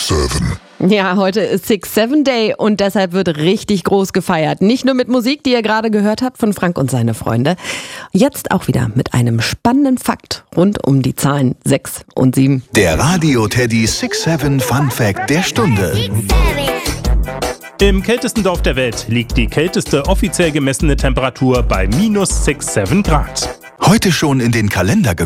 6-7. Ja, heute ist 6-7 Day und deshalb wird richtig groß gefeiert. Nicht nur mit Musik, die ihr gerade gehört habt von Frank und seine Freunde. Jetzt auch wieder mit einem spannenden Fakt rund um die Zahlen 6 und 7. Der Radio Teddy 6-7 Fun Fact der Stunde. Im kältesten Dorf der Welt liegt die kälteste offiziell gemessene Temperatur bei -6,7 Grad. Heute schon in den Kalender geguckt.